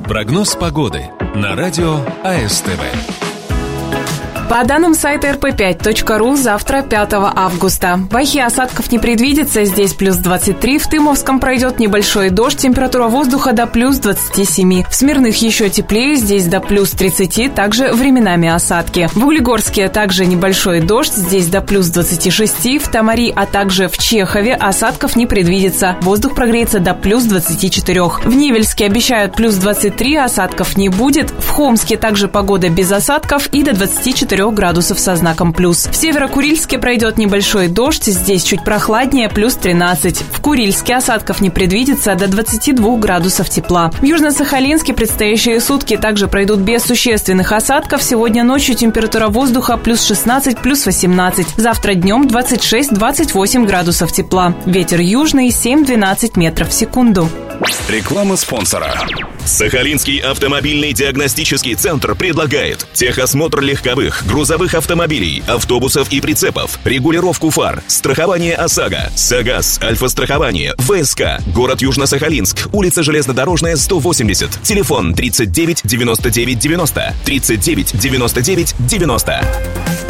Прогноз погоды на радио АСТВ. По данным сайта rp5.ru, завтра, 5 августа. В Ахе осадков не предвидится, здесь плюс 23. В Тымовском пройдет небольшой дождь, температура воздуха до плюс 27. В Смирных еще теплее, здесь до плюс 30, также временами осадки. В Углегорске также небольшой дождь, здесь до плюс 26. В Тамари, а также в Чехове осадков не предвидится, воздух прогреется до плюс 24. В Невельске обещают плюс 23, осадков не будет. В Хомске также погода без осадков и до 24 градусов со знаком плюс. В Северо-Курильске пройдет небольшой дождь, здесь чуть прохладнее, плюс 13. В Курильске осадков не предвидится, до 22 градусов тепла. В Южно-Сахалинске предстоящие сутки также пройдут без существенных осадков. Сегодня ночью температура воздуха плюс 16, плюс 18. Завтра днем 26-28 градусов тепла. Ветер южный 7-12 метров в секунду. Реклама спонсора. Сахалинский автомобильный диагностический центр предлагает техосмотр легковых, грузовых автомобилей, автобусов и прицепов, регулировку фар, страхование ОСАГО, САГАС, Альфа-страхование, ВСК, город Южно-Сахалинск, улица Железнодорожная, 180, телефон 39 99 90, 39 99 90.